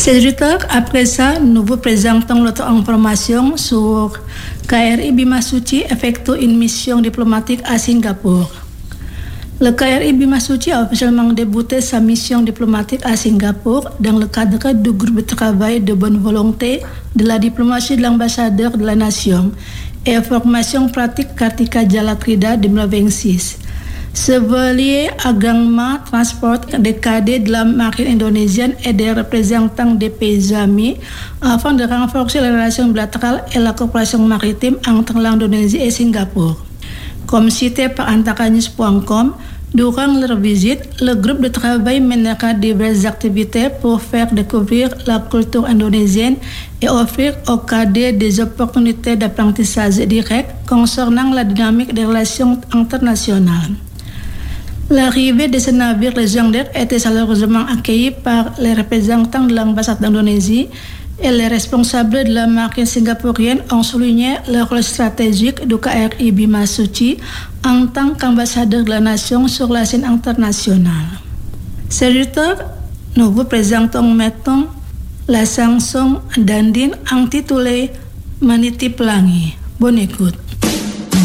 Sénateur, après ça, nous vous présentons notre information sur KRI Bimasuci effectue une mission diplomatique à Singapour. Le KRI Bimasuci a officiellement débuté sa mission diplomatique à Singapour dans le cadre du groupe de travail de bonne volonté de la diplomatie de l'ambassadeur de la nation et formation pratique Kartika Jalatrida 2026. Ce voilier également transporte des cadets de la marine indonésienne et des représentants des pays amis afin de renforcer les relations bilatérales et la coopération maritime entre l'Indonésie et Singapour. Comme cité par antaranews.com, durant leur visite, le groupe de travail mènera diverses activités pour faire découvrir la culture indonésienne et offrir aux cadets des opportunités d'apprentissage direct concernant la dynamique des relations internationales. L'arrivée de ce navire légendaire était chaleureusement accueillie par les représentants de l'ambassade d'Indonésie et les responsables de la marine singapourienne ont souligné le rôle stratégique du KRI Bimasuci en tant qu'ambassadeur de la nation sur la scène internationale. Sénateur, nous vous présentons maintenant la chanson d'Andine intitulée Maniti Pelangi. Bonne écoute.